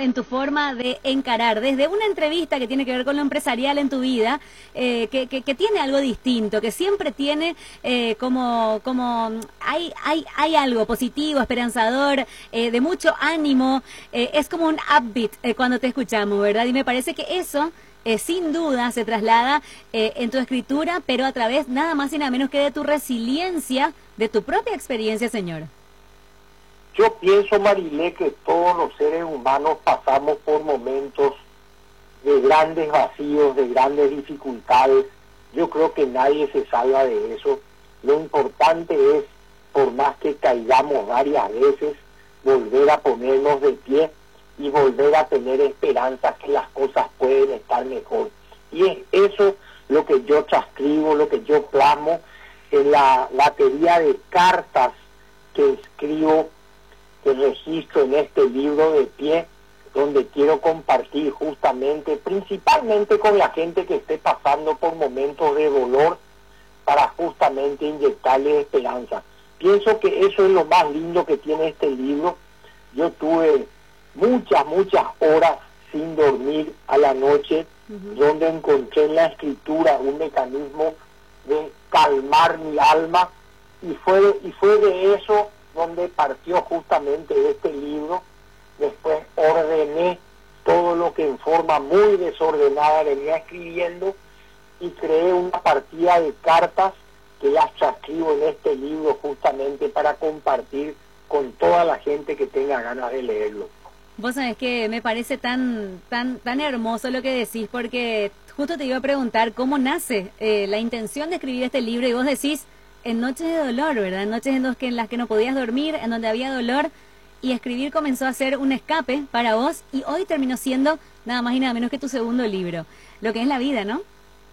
en tu forma de encarar, desde una entrevista que tiene que ver con lo empresarial en tu vida, que tiene algo distinto, que siempre tiene hay algo positivo, esperanzador, de mucho ánimo, es como un upbeat cuando te escuchamos, ¿verdad? Y me parece que eso sin duda se traslada en tu escritura, pero a través nada más y nada menos que de tu resiliencia, de tu propia experiencia, Señor. Yo pienso, Marilé, que todos los seres humanos pasamos por momentos de grandes vacíos, de grandes dificultades. Yo creo que nadie se salva de eso. Lo importante es, por más que caigamos varias veces, volver a ponernos de pie y volver a tener esperanza que las cosas pueden estar mejor. Y es eso lo que yo transcribo, lo que yo plasmo en la batería de cartas que escribo, que registro en este libro de pie, donde quiero compartir justamente, principalmente con la gente que esté pasando por momentos de dolor, para justamente inyectarle esperanza. Pienso que eso es lo más lindo que tiene este libro. Yo tuve muchas horas sin dormir a la noche, donde encontré en la escritura un mecanismo de calmar mi alma, y fue de eso donde partió justamente este libro. Después ordené todo lo que en forma muy desordenada venía escribiendo y creé una partida de cartas que las transcribo en este libro justamente para compartir con toda la gente que tenga ganas de leerlo. Vos sabés que me parece tan hermoso lo que decís, porque justo te iba a preguntar cómo nace la intención de escribir este libro, y vos decís en noches de dolor, ¿verdad? En noches en las que no podías dormir, en donde había dolor, y escribir comenzó a ser un escape para vos, y hoy terminó siendo nada más y nada menos que tu segundo libro, lo que es la vida, ¿no?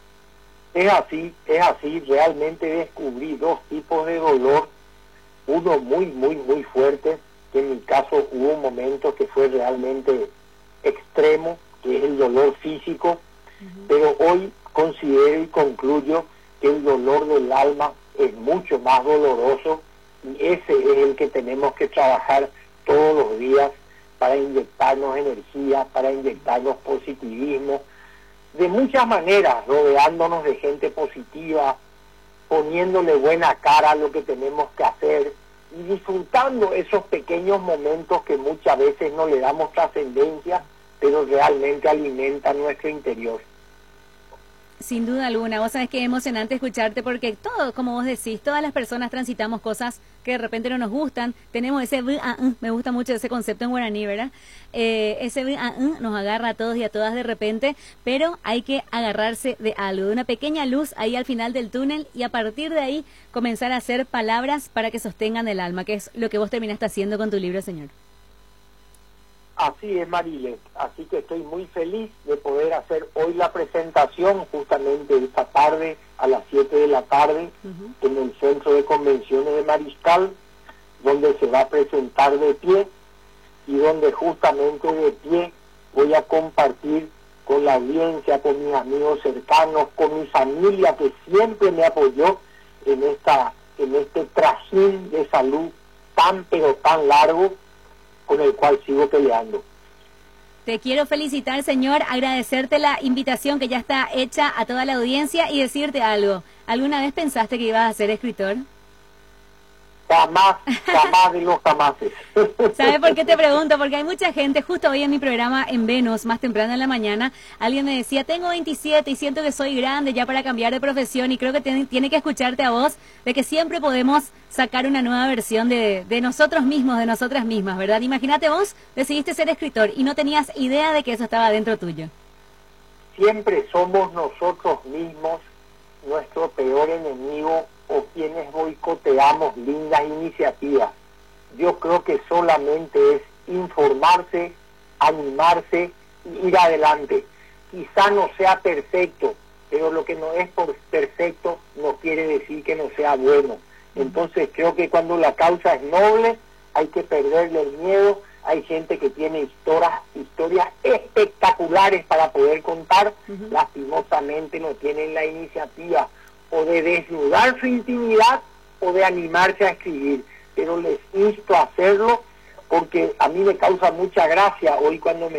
Es así, realmente descubrí dos tipos de dolor, uno muy fuerte, que en mi caso hubo un momento que fue realmente extremo, que es el dolor físico, pero hoy considero y concluyo que el dolor del alma es mucho más doloroso, y ese es el que tenemos que trabajar todos los días para inyectarnos energía, para inyectarnos positivismo, de muchas maneras, rodeándonos de gente positiva, poniéndole buena cara a lo que tenemos que hacer y disfrutando esos pequeños momentos que muchas veces no le damos trascendencia, pero realmente alimentan nuestro interior. Sin duda alguna, vos sabés que es emocionante escucharte, porque todo, como vos decís, todas las personas transitamos cosas que de repente no nos gustan, tenemos ese me gusta mucho ese concepto en guaraní, ¿verdad? Ese nos agarra a todos y a todas de repente, pero hay que agarrarse de algo, de una pequeña luz ahí al final del túnel, y a partir de ahí comenzar a hacer palabras para que sostengan el alma, que es lo que vos terminaste haciendo con tu libro, Señor. Así es, Marilé, así que estoy muy feliz de poder hacer hoy la presentación justamente esta tarde a las 7 de la tarde en el Centro de Convenciones de Mariscal, donde se va a presentar de pie y donde justamente de pie voy a compartir con la audiencia, con mis amigos cercanos, con mi familia que siempre me apoyó en este trajín de salud tan pero tan largo, con el cual sigo peleando. Te quiero felicitar, Señor, agradecerte la invitación que ya está hecha a toda la audiencia y decirte algo. ¿Alguna vez pensaste que ibas a ser escritor? Jamás de los jamases. ¿Sabes por qué te pregunto? Porque hay mucha gente, justo hoy en mi programa en Venus, más temprano en la mañana, alguien me decía, tengo 27 y siento que soy grande ya para cambiar de profesión, y creo que tiene que escucharte a vos, de que siempre podemos sacar una nueva versión de nosotros mismos, de nosotras mismas, ¿verdad? Imagínate, vos decidiste ser escritor y no tenías idea de que eso estaba dentro tuyo. Siempre somos nosotros mismos nuestro peor enemigo, o quienes boicoteamos lindas iniciativas. Yo creo que solamente es informarse, animarse y ir adelante. Quizá no sea perfecto, pero lo que no es perfecto no quiere decir que no sea bueno. Entonces creo que cuando la causa es noble hay que perderle el miedo. Hay gente que tiene historias espectaculares para poder contar, lastimosamente no tienen la iniciativa o de desnudar su intimidad o de animarse a escribir, pero les insto a hacerlo, porque a mí me causa mucha gracia hoy cuando me